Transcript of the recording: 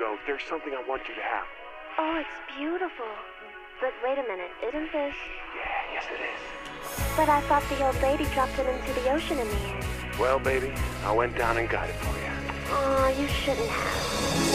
so there's something I want you to have. Oh, it's beautiful. But wait a minute, isn't this... Yeah, yes it is. But I thought the old lady dropped it into the ocean in the end. Well, baby, I went down and got it for you. Aw, you shouldn't have.